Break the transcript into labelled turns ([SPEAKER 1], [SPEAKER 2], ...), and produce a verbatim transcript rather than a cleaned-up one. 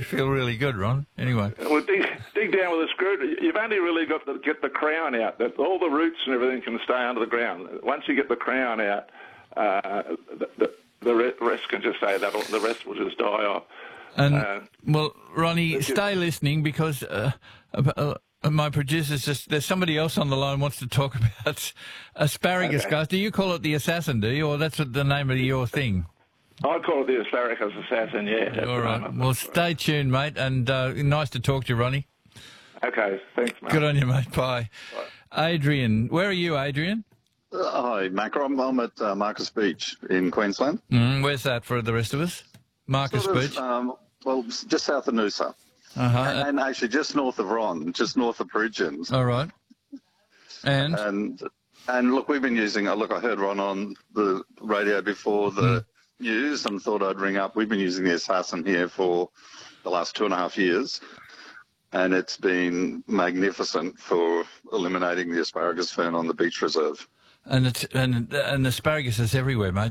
[SPEAKER 1] feel really good, Ron. Anyway.
[SPEAKER 2] Well, dig, dig down with a screw. You've only really got to get the crown out. That all the roots and everything can stay under the ground. Once you get the crown out, uh, the, the, the rest can just stay. That'll, the rest will just die off.
[SPEAKER 1] And
[SPEAKER 2] uh,
[SPEAKER 1] well, Ronnie, stay
[SPEAKER 2] just,
[SPEAKER 1] listening because uh, uh, my producer's just there's somebody else on the line wants to talk about asparagus,
[SPEAKER 2] okay.
[SPEAKER 1] guys. Do you call it the assassin? Do you, or that's what the name of your thing?
[SPEAKER 2] I call it the asparagus assassin. Yeah.
[SPEAKER 1] All right. Well, stay tuned, mate, and uh, nice to talk to you, Ronnie.
[SPEAKER 2] Okay. Thanks, mate.
[SPEAKER 1] Good on you, mate. Bye. Bye. Adrian, where are you, Adrian?
[SPEAKER 3] Uh, hi, Macro. I'm, I'm at uh, Marcus Beach in Queensland.
[SPEAKER 1] Mm, where's that for the rest of us? Marcus
[SPEAKER 3] Sort of,
[SPEAKER 1] Beach?
[SPEAKER 3] Um, well, just south of Noosa.
[SPEAKER 1] Uh-huh.
[SPEAKER 3] And, and actually just north of Ron, just north of Bridgens.
[SPEAKER 1] All right. And?
[SPEAKER 3] And, and look, we've been using, look, I heard Ron on the radio before the
[SPEAKER 1] Mm.
[SPEAKER 3] news and thought I'd ring up. We've been using the assassin here for the last two and a half years. And it's been magnificent for eliminating the asparagus fern on the beach reserve.
[SPEAKER 1] And it's and and asparagus is everywhere, mate.